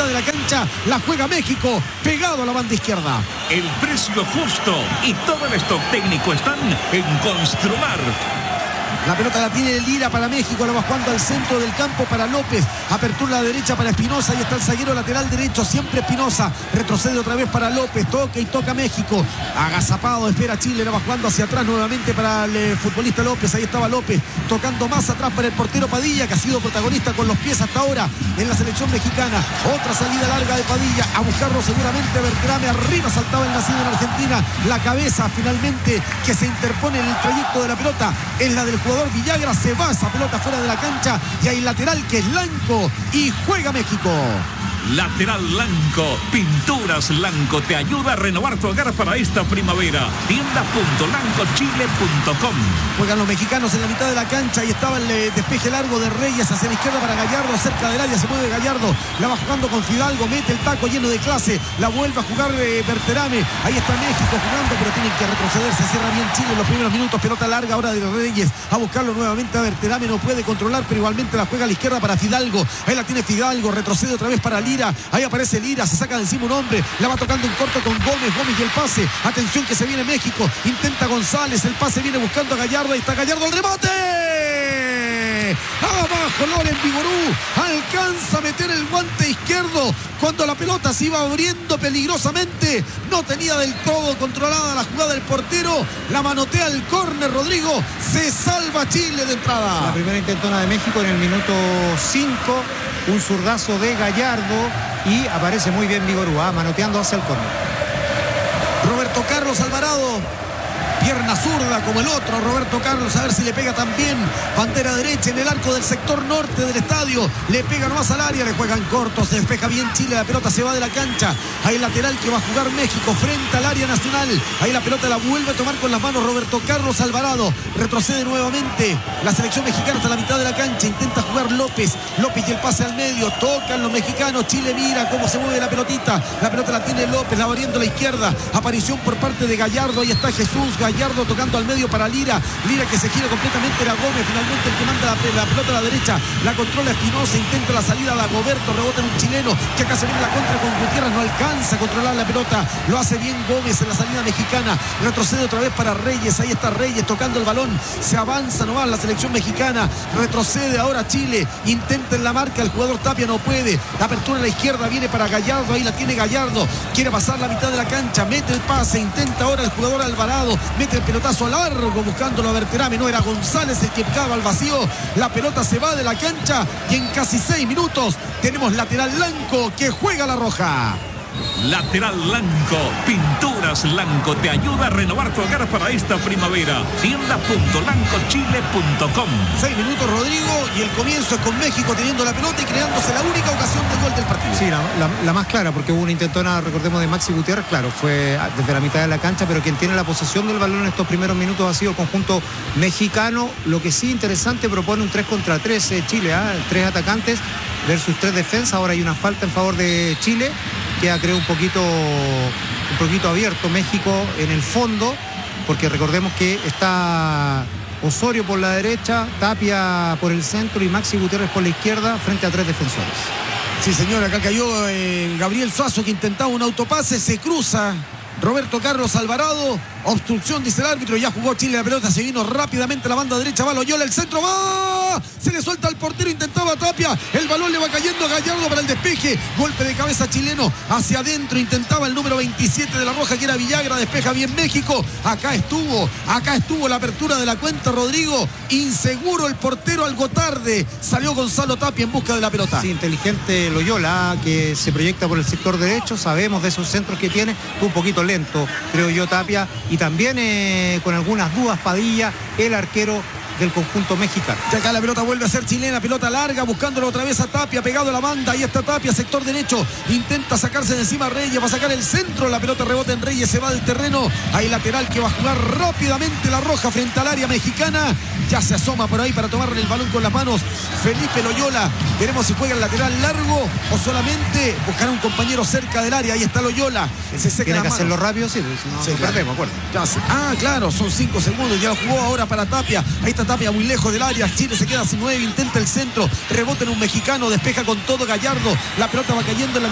mitad de la cancha, la juega México, pegado a la banda izquierda. El precio justo y todo el stock técnico están en Construmar. La pelota la tiene Lira para México, la va jugando al centro del campo para López. Apertura a la derecha para Espinosa, ahí está el zaguero lateral derecho, siempre Espinosa. Retrocede otra vez para López, toca y toca México. Agazapado, espera Chile, la va jugando hacia atrás nuevamente para el futbolista López. Ahí estaba López, tocando más atrás para el portero Padilla, que ha sido protagonista con los pies hasta ahora en la selección mexicana. Otra salida larga de Padilla, a buscarlo seguramente Berterame. Arriba saltaba el nacido en Argentina. La cabeza finalmente que se interpone en el trayecto de la pelota es la del jugador Villagra. Se va esa pelota fuera de la cancha y hay lateral que es Lanco y juega México. Lateral Lanco, Pinturas Lanco te ayuda a renovar tu hogar para esta primavera. Tienda.lancochile.com. Juegan los mexicanos en la mitad de la cancha y estaba el despeje largo de Reyes hacia la izquierda para Gallardo, cerca del área se mueve Gallardo, la va jugando con Fidalgo, mete el taco lleno de clase, la vuelve a jugar Berterame. Ahí está México jugando, pero tienen que retroceder, se cierra bien Chile en los primeros minutos. Pelota larga ahora de Reyes, a buscarlo nuevamente a Berterame, no puede controlar, pero igualmente la juega a la izquierda para Fidalgo. Ahí la tiene Fidalgo, retrocede otra vez para Lira. Ahí aparece Lira, se saca de encima un hombre, la va tocando en corto con Gómez y el pase, atención que se viene México, intenta González, el pase viene buscando a Gallardo, ahí está Gallardo, el remate, abajo Loren Vigorú, alcanza a meter el guante izquierdo, cuando la pelota se iba abriendo peligrosamente, no tenía del todo controlada la jugada del portero, la manotea el córner Rodrigo, se salva Chile de entrada. La primera intentona de México en el minuto 5, un zurdazo de Gallardo y aparece muy bien Vigorú, manoteando hacia el córner. Roberto Carlos Alvarado, pierna zurda como el otro Roberto Carlos, a ver si le pega también. Bandera derecha en el arco del sector norte del estadio, le pega nomás al área, le juegan cortos, se despeja bien Chile, la pelota se va de la cancha. Hay el lateral que va a jugar México frente al área nacional, ahí la pelota la vuelve a tomar con las manos Roberto Carlos Alvarado, retrocede nuevamente la selección mexicana hasta la mitad de la cancha, intenta jugar López y el pase al medio, tocan los mexicanos, Chile mira cómo se mueve la pelotita, la pelota la tiene López, la va abriendo a la izquierda, aparición por parte de Gallardo, ahí está Jesús Gallardo tocando al medio para Lira que se gira completamente, era Gómez finalmente el que manda la pelota a la derecha, la controla Espinosa, intenta la salida a Dagoberto, rebota en un chileno, que acá se viene la contra con Gutiérrez, no alcanza a controlar la pelota, lo hace bien Gómez en la salida mexicana, retrocede otra vez para Reyes, ahí está Reyes tocando el balón, se avanza nomás la selección mexicana, retrocede ahora Chile, intenta en la marca, el jugador Tapia no puede, la apertura a la izquierda viene para Gallardo, ahí la tiene Gallardo, quiere pasar la mitad de la cancha, mete el pase, intenta ahora el jugador Alvarado, mete el pelotazo largo buscándolo a Berterame, no era González el que picaba al vacío, la pelota se va de la cancha y en casi 6 minutos tenemos lateral Lanco que juega la roja. Lateral Lanco, Pinturas Lanco te ayuda a renovar tu hogar para esta primavera. Tienda.lancochile.com. 6 minutos Rodrigo y el comienzo es con México teniendo la pelota y creándose la única ocasión de gol del partido. Sí, la más clara, porque hubo una intentona, recordemos, de Maxi Gutiérrez, claro, fue desde la mitad de la cancha, pero quien tiene la posesión del balón en estos primeros minutos ha sido el conjunto mexicano. Lo que sí interesante, propone un 3 contra 3 Chile, 3 atacantes versus 3 defensas. Ahora hay una falta en favor de Chile, queda creo un poquito abierto México en el fondo, porque recordemos que está Osorio por la derecha, Tapia por el centro y Maxi Gutiérrez por la izquierda frente a 3 defensores. Sí señor, acá cayó Gabriel Suazo que intentaba un autopase, se cruza Roberto Carlos Alvarado, obstrucción dice el árbitro, ya jugó Chile la pelota, se vino rápidamente a la banda derecha, va Loyola, el centro, va, se le suelta al portero, intentaba Tapia, el balón le va cayendo a Gallardo para el despeje, golpe de cabeza chileno, hacia adentro, intentaba el número 27 de la roja que era Villagra, despeja bien México, acá estuvo la apertura de la cuenta Rodrigo, inseguro el portero, algo tarde, salió Gonzalo Tapia en busca de la pelota. Sí, inteligente Loyola, que se proyecta por el sector derecho, sabemos de esos centros que tiene, un poquito lento, creo yo, Tapia, y también con algunas dudas Padilla, el arquero del conjunto mexicano. Y acá la pelota vuelve a ser chilena, pelota larga, buscándolo otra vez a Tapia, pegado a la banda, ahí está Tapia, sector derecho, intenta sacarse de encima a Reyes, va a sacar el centro, la pelota rebota en Reyes, se va del terreno, hay lateral que va a jugar rápidamente la roja frente al área mexicana, ya se asoma por ahí para tomarle el balón con las manos Felipe Loyola, veremos si juega el lateral largo o solamente buscará un compañero cerca del área, ahí está Loyola, se seca tiene que manos. hacerlo rápido, sí, no, sí, no claro. perdemos, acuerdo. Claro, son 5 segundos, ya lo jugó ahora para Tapia, ahí está Tapia muy lejos del área, Chile se queda sin 9, intenta el centro, rebota en un mexicano, despeja con todo Gallardo, la pelota va cayendo en la